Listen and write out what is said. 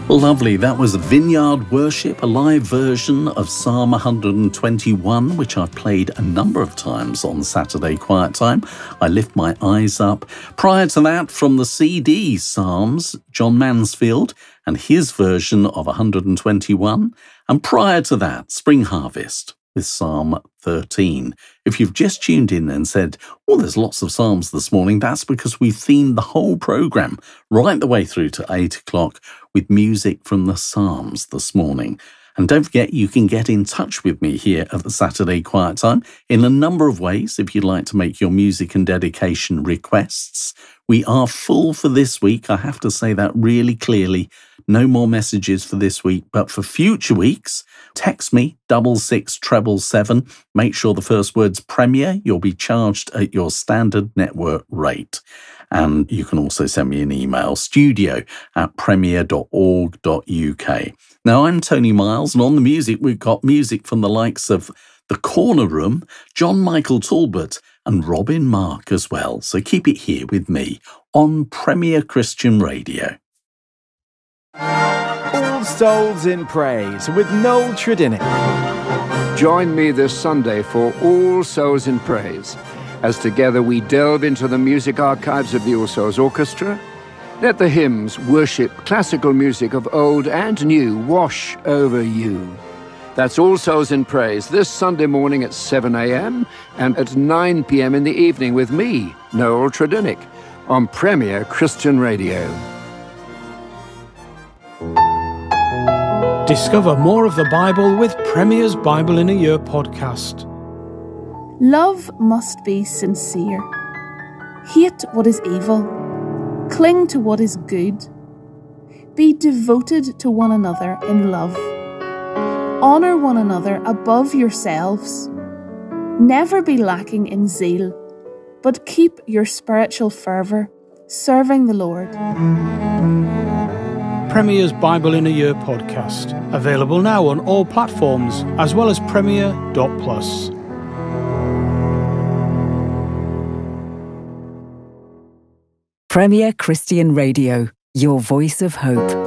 Lovely. That was Vineyard Worship, a live version of Psalm 121, which I've played a number of times on Saturday Quiet Time. I Lift My Eyes Up. Prior to that, from the CD Psalms, John Mansfield and his version of 121. And prior to that, Spring Harvest with Psalm 13. If you've just tuned in and said, well, there's lots of Psalms this morning, that's because we've themed the whole programme right the way through to 8 o'clock with music from the Psalms this morning. And don't forget, you can get in touch with me here at the Saturday Quiet Time in a number of ways if you'd like to make your music and dedication requests. We are full for this week. I have to say that really clearly. No more messages for this week, but for future weeks, text me 66777. Make sure the first word's Premier. You'll be charged at your standard network rate. And you can also send me an email, studio@premier.org.uk. Now, I'm Tony Miles, and on the music, we've got music from the likes of The Corner Room, John Michael Talbot, and Robin Mark as well. So keep it here with me on Premier Christian Radio. All Souls in Praise with Noel Tredinnick. Join me this Sunday for All Souls in Praise, as together we delve into the music archives of the All Souls Orchestra. Let the hymns, worship, classical music of old and new wash over you. That's All Souls in Praise this Sunday morning at 7 a.m. and at 9 p.m. in the evening with me, Noel Tredinnick, on Premier Christian Radio. Discover more of the Bible with Premier's Bible in a Year podcast. Love must be sincere. Hate what is evil. Cling to what is good. Be devoted to one another in love. Honour one another above yourselves. Never be lacking in zeal, but keep your spiritual fervour, serving the Lord. Premier's Bible in a Year podcast. Available now on all platforms, as well as Premier.plus. Premier Christian Radio, your voice of hope.